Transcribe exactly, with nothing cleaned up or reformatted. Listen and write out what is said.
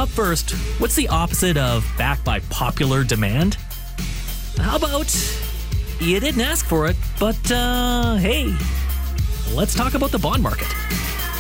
Up first, what's the opposite of backed by popular demand? How about you didn't ask for it, but uh, hey, let's talk about the bond market.